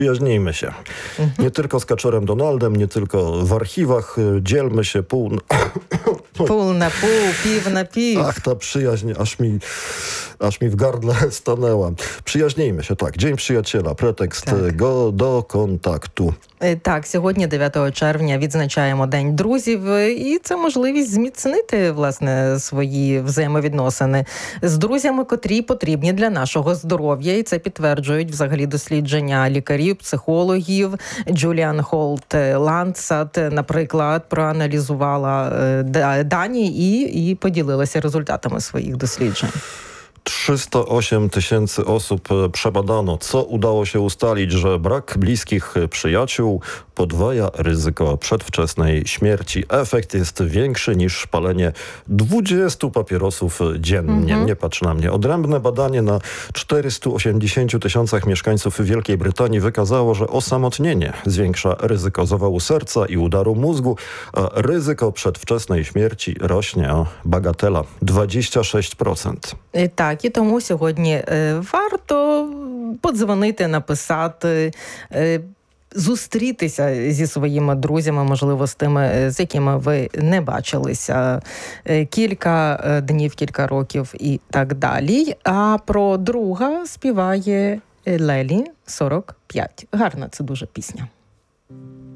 Przyjaźnijmy się. Nie tylko z Kaczorem Donaldem, nie tylko w archiwach. Dzielmy się pół na pół, piw na piw. Ach, ta przyjaźń, aż mi w gardle stanęła. Przyjaźnijmy się, tak. Dzień Przyjaciela, pretekst do konтакту. Так, сьогодні, 9 червня, відзначаємо День друзів, і це можливість зміцнити, власне, свої взаємовідносини з друзями, котрі потрібні для нашого здоров'я. І це підтверджують взагалі дослідження лікарів, психологів. Джуліан Холт Ландсат, наприклад, проаналізувала дані і поділилася результатами своїх досліджень. 308 tysięcy osób przebadano. Co udało się ustalić, że brak bliskich przyjaciół podwaja ryzyko przedwczesnej śmierci. Efekt jest większy niż palenie 20 papierosów dziennie. Nie patrz na mnie. Odrębne badanie na 480 tysiącach mieszkańców Wielkiej Brytanii wykazało, że osamotnienie zwiększa ryzyko zawału serca i udaru mózgu, a ryzyko przedwczesnej śmierci rośnie o bagatela 26%. Так, і тому сьогодні варто подзвонити, написати, зустрітися зі своїми друзями, можливо, з тими, з якими ви не бачилися кілька днів, кілька років і так далі. А про друга співає Лелі 45. Гарна це дуже пісня.